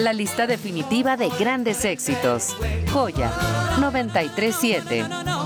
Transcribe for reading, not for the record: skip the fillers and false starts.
La lista definitiva de grandes éxitos. Joya 937.